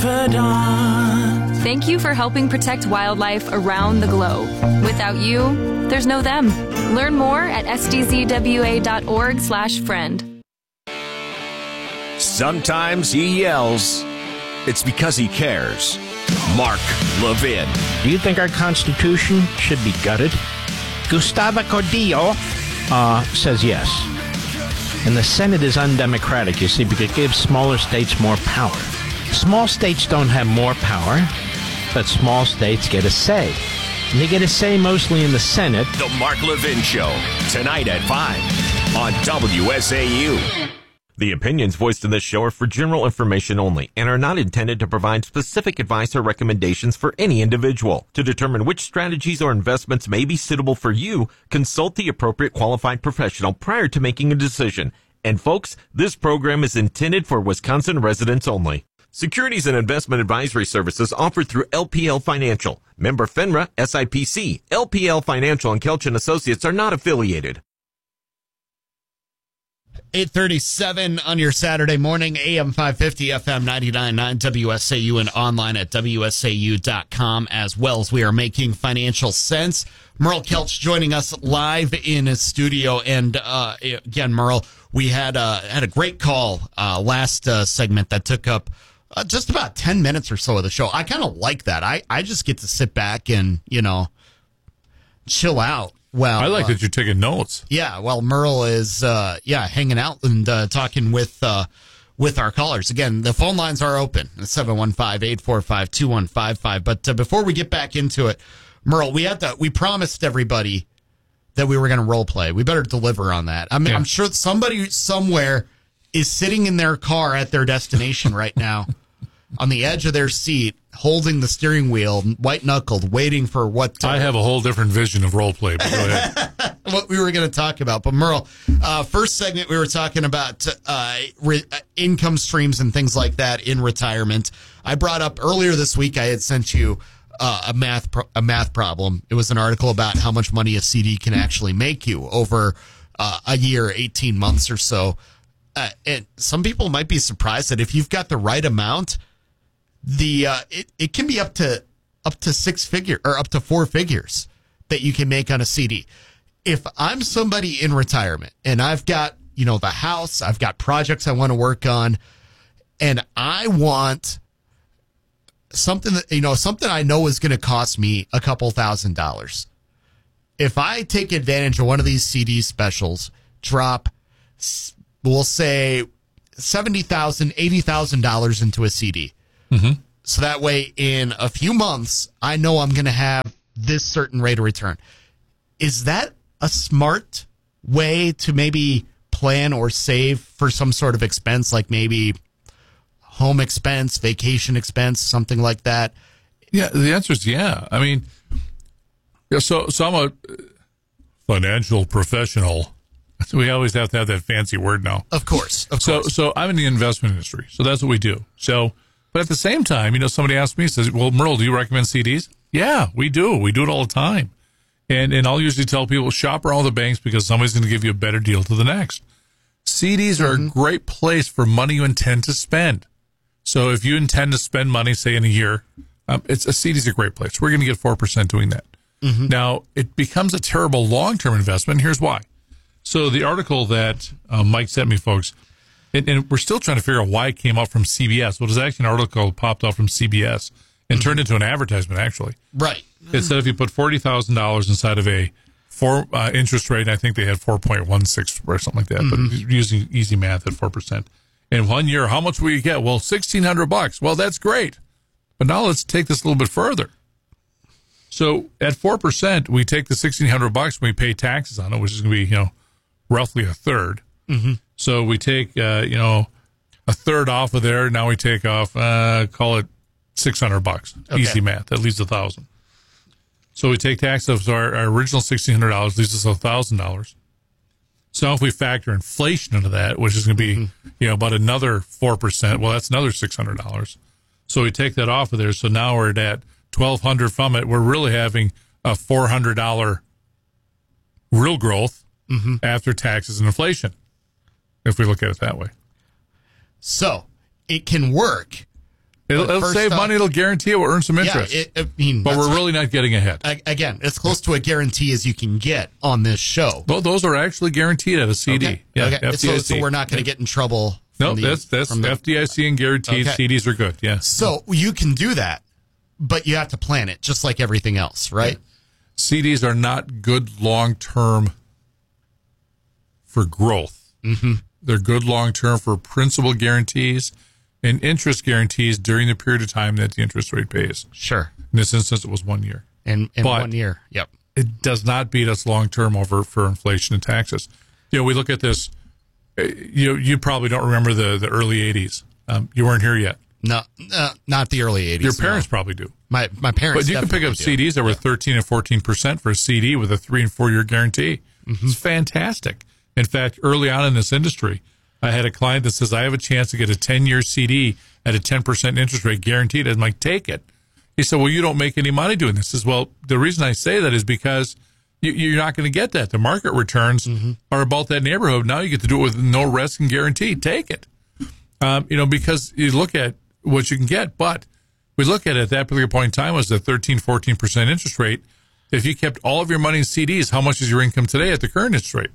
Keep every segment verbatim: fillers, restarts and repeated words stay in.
confidant. Thank you for helping protect wildlife around the globe. Without you, there's no them. Learn more at s d z w a dot org slash friend. Sometimes he yells. It's because he cares. Mark Levin. Do you think our Constitution should be gutted? Gustavo Cordillo uh, says yes. And the Senate is undemocratic, you see, because it gives smaller states more power. Small states don't have more power, but small states get a say. And they get a say mostly in the Senate. The Mark Levin Show, tonight at five on W S A U. The opinions voiced in this show are for general information only and are not intended to provide specific advice or recommendations for any individual. To determine which strategies or investments may be suitable for you, consult the appropriate qualified professional prior to making a decision. And folks, this program is intended for Wisconsin residents only. Securities and investment advisory services offered through L P L Financial. Member FINRA, S I P C. L P L Financial and Kelchin Associates are not affiliated. eight thirty-seven on your Saturday morning, A M five fifty, F M ninety-nine point nine, W S A U, and online at W S A U dot com as well as we are making financial sense. Merle Kelch joining us live in his studio. And uh, again, Merle, we had, uh, had a great call uh, last uh, segment that took up uh, just about ten minutes or so of the show. I kind of like that. I, I just get to sit back and, you know, chill out. Well, I like uh, that you're taking notes. Yeah, well, Merle is, uh, yeah, hanging out and uh, talking with uh, with our callers. Again, the phone lines are open, seven one five, eight four five, two one five five. But uh, before we get back into it, Merle, we had to, we promised everybody that we were going to role play. We better deliver on that. I mean, Yeah. I'm sure somebody somewhere is sitting in their car at their destination right now on the edge of their seat, holding the steering wheel, white-knuckled, waiting for what to, I have a whole different vision of role play, but go ahead. what we were going to talk about. But Merle, uh, first segment, we were talking about uh, re- income streams and things like that in retirement. I brought up earlier this week, I had sent you uh, a math pro- a math problem. It was an article about how much money a C D can actually make you over uh, a year, eighteen months or so. Uh, and some people might be surprised that if you've got the right amount, the uh, it, it can be up to up to six figure or up to four figures that you can make on a C D. If I'm somebody in retirement and I've got, you know, the house, I've got projects I want to work on, and I want something that, you know, something I know is going to cost me a couple thousand dollars. If I take advantage of one of these C D specials, drop, we'll say seventy thousand dollars, eighty thousand dollars into a C D. Mm-hmm. So that way, in a few months, I know I'm going to have this certain rate of return. Is that a smart way to maybe plan or save for some sort of expense, like maybe home expense, vacation expense, something like that? Yeah, the answer is yeah. I mean, yeah. So, so I'm a financial professional. We always have to have that fancy word now. Of course, of So, course. so I'm in the investment industry. So that's what we do. So, but at the same time, you know, somebody asked me, says, "Well, Merle, do you recommend C Ds?" Yeah, we do. We do it all the time. And and I'll usually tell people, shop around the banks because somebody's going to give you a better deal to the next. C Ds are mm-hmm. a great place for money you intend to spend. So if you intend to spend money, say in a year, um, it's a C D is a great place. We're going to get four percent doing that. Mm-hmm. Now, it becomes a terrible long-term investment. Here's why. So the article that uh, Mike sent me, folks, and, and we're still trying to figure out why it came out from C B S. Well, it was actually an article that popped out from C B S and mm-hmm. turned into an advertisement, actually. Right. It said if you put forty thousand dollars inside of a four uh, interest rate, I think they had four point one six or something like that, mm-hmm. but using easy math at four percent. In one year, how much will you get? Well, sixteen hundred bucks. Well, that's great. But now let's take this a little bit further. So at four percent, we take the sixteen hundred bucks and we pay taxes on it, which is going to be, you know, roughly a third. Mm-hmm. So we take, uh, you know, a third off of there. Now we take off, uh, call it six hundred bucks. Okay. Easy math. That leaves a thousand. So we take tax off. So our, our original sixteen hundred dollars leaves us a thousand dollars. So if we factor inflation into that, which is going to be, mm-hmm. you know, about another four percent, well, that's another six hundred dollars. So we take that off of there. So now we're at twelve hundred dollars from it. We're really having a four hundred dollars real growth mm-hmm. after taxes and inflation, if we look at it that way. So it can work. It'll, it'll First save off- money. It'll guarantee it will earn some interest. Yeah, it, I mean, but that's we're what- really not getting ahead. a- again, it's close to a guarantee as you can get on this show. Well, those are actually guaranteed at a C D. Okay. Yeah, okay. F D I C. So, so we're not going to get in trouble. No, from the- that's that's from the- F D I C and guaranteed. Okay. C Ds are good. Yeah. So you can do that, but you have to plan it just like everything else, right? C Ds are not good long term for growth. Mm-hmm. They're good long term for principal guarantees and interest guarantees during the period of time that the interest rate pays. Sure. In this instance, it was one year. In, in But- one year. Yep. It does not beat us long term over for inflation and taxes. You know, we look at this. uh, You you probably don't remember the the early eighties. Um, you weren't here yet. No, uh, not the early eighties. Your parents no. probably do. My my parents. But you can pick up definitely do. C Ds that were thirteen and fourteen percent for a C D with a three and four year guarantee. Mm-hmm. It's fantastic. In fact, early on in this industry, I had a client that says, I have a chance to get a ten year C D at a ten percent interest rate guaranteed. I'm like, take it. He said, well, you don't make any money doing this. I says, well, the reason I say that is because you, you're not going to get that. The market returns mm-hmm. are about that neighborhood. Now you get to do it with no risk and guarantee. Take it. Um, you know, because you look at what you can get, but we look at it at that particular point in time was the thirteen, fourteen percent interest rate. If you kept all of your money in C Ds, how much is your income today at the current interest rate?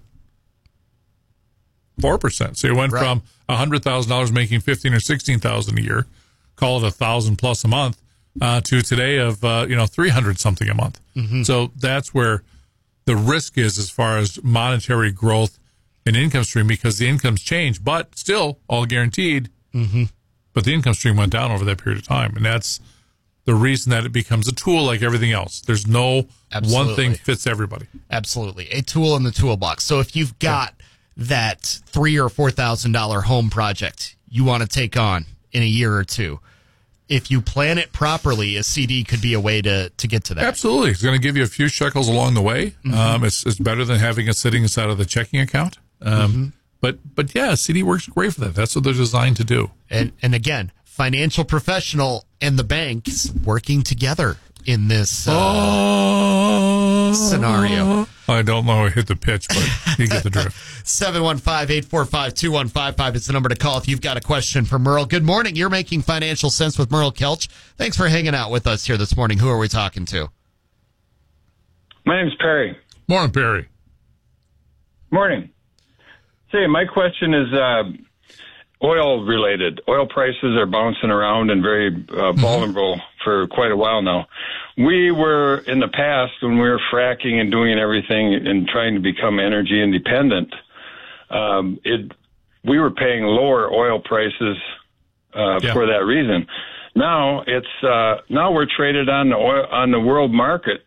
four percent. So you went Right. from one hundred thousand dollars making fifteen or sixteen thousand a year, call it a thousand plus a month, uh, to today of, uh, you know, three hundred something a month. Mm-hmm. So that's where the risk is as far as monetary growth and income stream, because the incomes change, but still all guaranteed. Mm-hmm. But the income stream went down over that period of time. And that's the reason that it becomes a tool like everything else. There's no Absolutely. one thing fits everybody. Absolutely, a tool in the toolbox. So if you've got that three or four thousand dollar home project you want to take on in a year or two, if you plan it properly, a C D could be a way to to get to that. Absolutely. It's going to give you a few shekels along the way. Mm-hmm. Um, it's, it's better than having it sitting inside of the checking account. Um, Mm-hmm. But but yeah, C D works great for that. That's what they're designed to do. And and again, financial professional and the banks working together in this uh, Oh, scenario. I don't know. I hit the pitch, but you get the drift. seven one five, eight four five, two one five five is the number to call if you've got a question for Merle. Good morning. You're making financial sense with Merle Kelch. Thanks for hanging out with us here this morning. Who are we talking to? My name's Perry. Morning, Perry. Morning. Say, my question is uh, oil related. Oil prices are bouncing around and very uh, vulnerable for quite a while now. We were, in the past, when we were fracking and doing everything and trying to become energy independent, um, it we were paying lower oil prices uh, Yeah. for that reason. Now it's uh, now we're traded on the oil on the world market